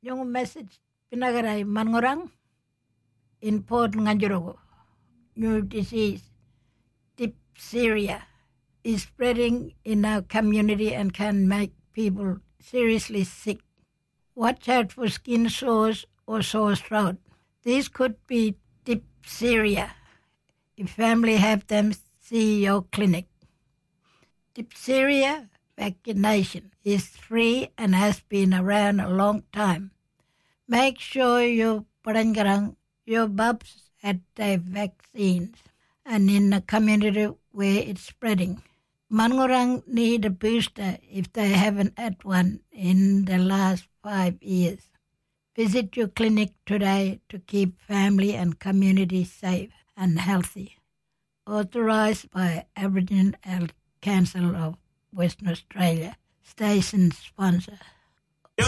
Yung message pinagaray mangorang in Port Nganjurugu. New disease, diphtheria, is spreading in our community and can make people seriously sick. Watch out for skin sores or sore throat. These could be diphtheria. If family have them, see your clinic. Diphtheria vaccination is free and has been around a long time. Make sure your bubs had their vaccines and in a community where it's spreading. Mangorang need a booster if they haven't had one in the last 5 years. Visit your clinic today to keep family and community safe and healthy. Authorised by Aboriginal Health Council of Western Australia, station sponsor.